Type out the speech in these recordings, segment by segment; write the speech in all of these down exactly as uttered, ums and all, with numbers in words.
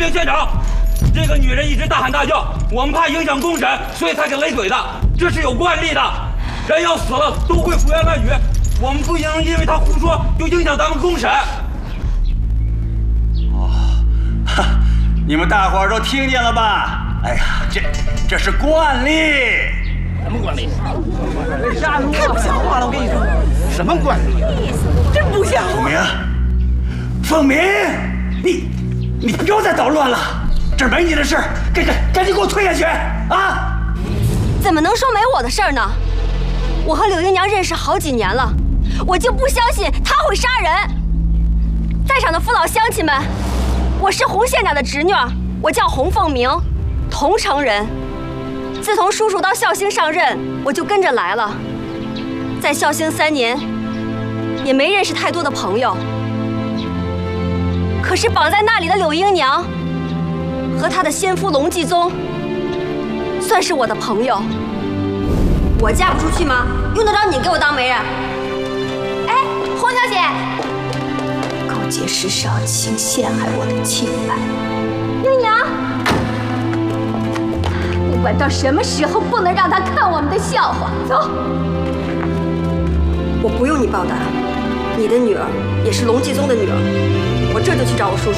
禀县长，这个女人一直大喊大叫，我们怕影响公审，所以才给勒嘴的，这是有惯例的。人要死了都会胡言乱语，我们不能因为她胡说就影响咱们公审。 哦，哈，你们大伙儿都听见了吧？哎呀，这这是惯例。 什么惯例？太不像话了！我跟你说，什么惯例？真不像话！ 凤鸣，凤鸣，你你不要再捣乱了，这没你的事儿，赶赶赶紧给我退下去啊！ 怎么能说没我的事儿呢？我和柳英娘认识好几年了，我就不相信她会杀人。在场的父老乡亲们，我是洪县长的侄女，我叫洪凤鸣，桐城人。自从叔叔到孝兴上任，我就跟着来了。在孝兴三年，也没认识太多的朋友。可是绑在那里的柳英娘和她的先夫龙继宗，算是我的朋友。我嫁不出去吗？用得着你给我当媒人？哎，洪小姐， 勾结石少卿，陷害我的清白。 英娘。 不管到什么时候，不能让他看我们的笑话。走， 我不用你报答，你的女儿也是龙继宗的女儿，我这就去找我叔叔。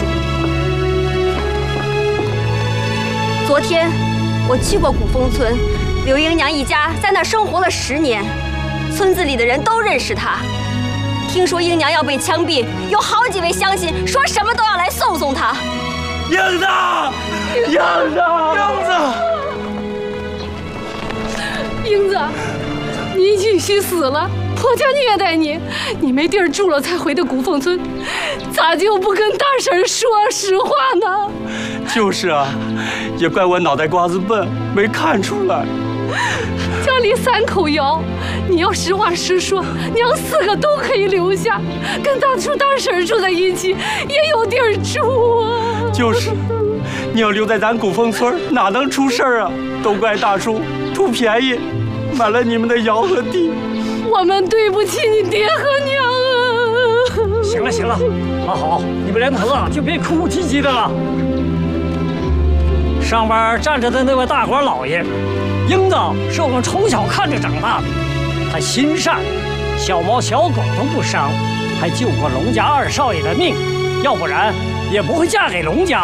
昨天我去过古风村，柳英娘一家在那儿生活了十年，村子里的人都认识她。听说英娘要被枪毙，有好几位乡亲说什么都要来送送她。 英子，英子，英子。 英子，你女婿死了，婆家虐待你，你没地儿住了才回的古凤村，咋就不跟大婶说实话呢？ 就是啊，也怪我脑袋瓜子笨，没看出来。 家里三口窑，你要实话实说，娘四个都可以留下，跟大叔大婶住在一起，也有地儿住啊。 就是，你要留在咱古风村，哪能出事儿啊？都怪大叔图便宜，买了你们的窑和地。 我们对不起你爹和娘啊！ 行了行了，好好，你们两口子就别哭哭啼啼的了。上边站着的那位大官老爷，英子是我们从小看着长大的，他心善，小猫小狗都不伤，还救过龙家二少爷的命，要不然也不会嫁给龙家。